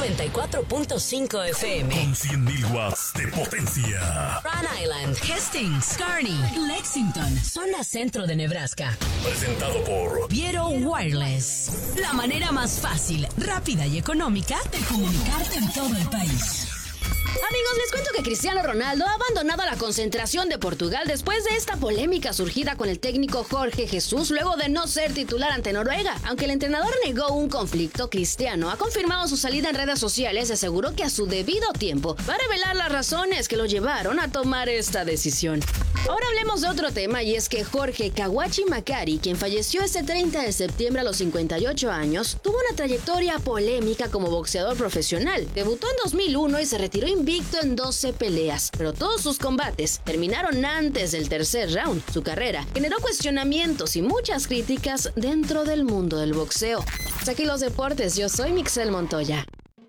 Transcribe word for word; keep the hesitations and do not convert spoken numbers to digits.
noventa y cuatro punto cinco F M. Con cien mil watts de potencia. Rhode Island, Hastings, Kearney, Lexington, zona centro de Nebraska. Presentado por Viero Wireless. La manera más fácil, rápida y económica de comunicarte en todo el país. Amigos, les cuento que Cristiano Ronaldo ha abandonado la concentración de Portugal después de esta polémica surgida con el técnico Jorge Jesús luego de no ser titular ante Noruega. Aunque el entrenador negó un conflicto, Cristiano ha confirmado su salida en redes sociales y aseguró que a su debido tiempo va a revelar las razones que lo llevaron a tomar esta decisión. Ahora hablemos de otro tema, y es que Jorge Kawachi Makari, quien falleció este treinta de septiembre a los cincuenta y ocho años, tuvo una trayectoria polémica como boxeador profesional. Debutó en dos mil uno y se retiró invicto en doce peleas, pero todos sus combates terminaron antes del tercer round. Su carrera generó cuestionamientos y muchas críticas dentro del mundo del boxeo. Hasta aquí los deportes, yo soy Mixel Montoya.